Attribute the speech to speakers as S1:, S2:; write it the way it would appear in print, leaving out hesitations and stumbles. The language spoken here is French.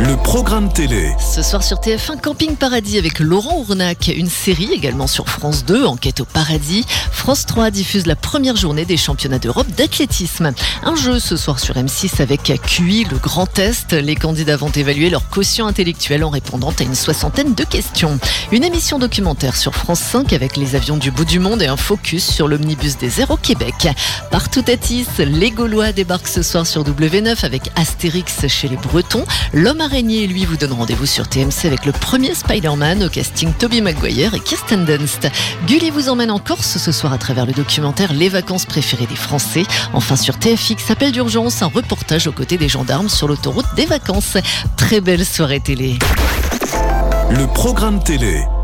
S1: Le programme télé.
S2: Ce soir sur TF1, Camping Paradis avec Laurent Ournac. Une série également sur France 2, Enquête au paradis. France 3 diffuse la première journée des championnats d'Europe d'athlétisme. Un jeu ce soir sur M6 avec QI, le grand test. Les candidats vont évaluer leur quotient intellectuel en répondant à une soixantaine de questions. Une émission documentaire sur France 5 avec les avions du bout du monde et un focus sur l'omnibus des airs au Québec. Partout à Tis, les Gaulois débarquent ce soir sur W9 avec Astérix chez les Bretons. L'homme araignée, lui, vous donne rendez-vous sur TMC avec le premier Spider-Man au casting Tobey Maguire et Kirsten Dunst. Gulli vous emmène en Corse ce soir à travers le documentaire Les vacances préférées des Français. Enfin sur TFX, appel d'urgence, un reportage aux côtés des gendarmes sur l'autoroute des vacances. Très belle soirée télé.
S1: Le programme télé.